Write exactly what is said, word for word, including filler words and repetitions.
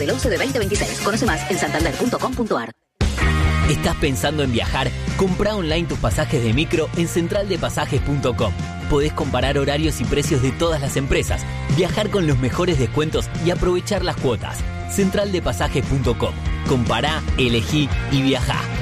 del once de veinte veintiséis. Conoce más en santander punto com punto ar. ¿Estás pensando en viajar? Comprá online tus pasajes de micro en central de pasajes punto com. Podés comparar horarios y precios de todas las empresas, viajar con los mejores descuentos y aprovechar las cuotas. central de pasajes punto com. Compará, elegí y viajá.